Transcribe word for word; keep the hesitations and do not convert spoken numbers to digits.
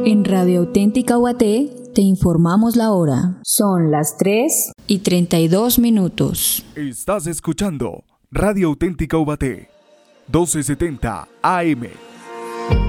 En Radio Auténtica U A T te informamos la hora. Son las tres y treinta y dos minutos. Estás escuchando Radio Auténtica U A T, doce setenta A M.